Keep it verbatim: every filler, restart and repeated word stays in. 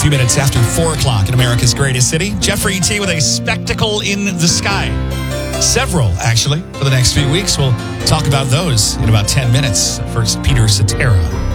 few minutes after four o'clock in America's greatest city. Jeffrey T. with a spectacle in the sky. Several, actually, for the next few weeks. We'll talk about those in about ten minutes. First, Peter Cetera.